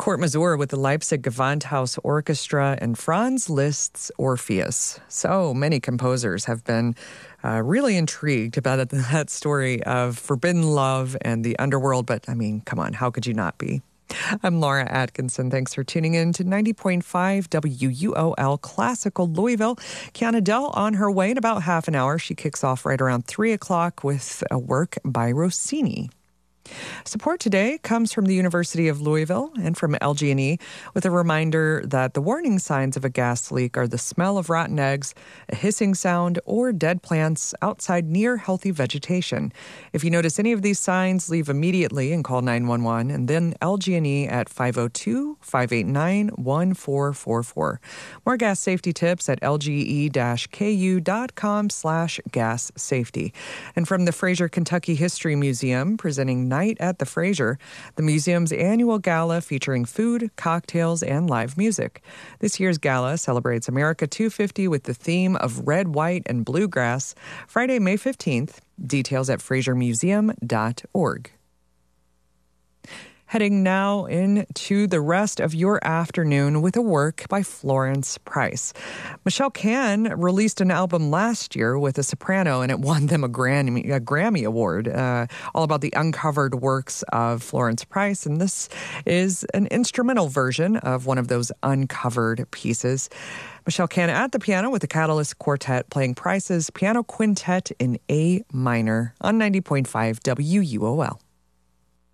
Kurt Masur with the Leipzig Gewandhaus Orchestra and Franz Liszt's Orpheus. So many composers have been really intrigued about that story of forbidden love and the underworld. But, I mean, come on, how could you not be? I'm Laura Atkinson. Thanks for tuning in to 90.5 WUOL Classical Louisville. Kiana Dell on her way in about half an hour. She kicks off right around 3 o'clock with a work by Rossini. Support today comes from the University of Louisville and from LG&E with a reminder that the warning signs of a gas leak are the smell of rotten eggs, a hissing sound, or dead plants outside near healthy vegetation. If you notice any of these signs, leave immediately and call 911 and then LG&E at 502-589-1444. More gas safety tips at lge-ku.com/gas safety. And from the Fraser Kentucky History Museum, presenting Night at the Fraser, the museum's annual gala featuring food, cocktails, and live music. This year's gala celebrates America 250 with the theme of red, white, and bluegrass. Friday, May 15th. Details at frasermuseum.org. Heading now into the rest of your afternoon with a work by Florence Price. Michelle Cann released an album last year with a soprano, and it won them a Grammy Award, all about the uncovered works of Florence Price. And this is an instrumental version of one of those uncovered pieces. Michelle Cann at the piano with the Catalyst Quartet playing Price's Piano Quintet in A minor on 90.5 WUOL.